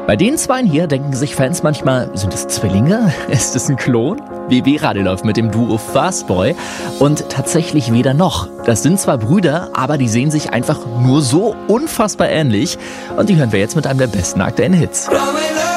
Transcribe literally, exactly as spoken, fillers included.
Bei den Zweien hier denken sich Fans manchmal, sind es Zwillinge? Ist es ein Klon? B B Radio läuft mit dem Duo Fastboy und tatsächlich weder noch. Das sind zwar Brüder, aber die sehen sich einfach nur so unfassbar ähnlich und die hören wir jetzt mit einem der besten aktuellen Hits.